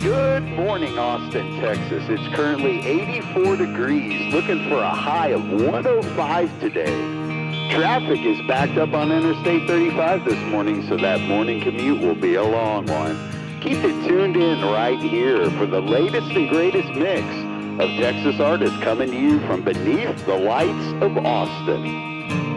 Good morning, Austin, Texas. It's currently 84 degrees, looking for a high of 105 today. Traffic is backed up on Interstate 35 this morning, so that morning commute will be a long one. Keep it tuned in right here for the latest and greatest mix of Texas artists coming to you from beneath the lights of Austin.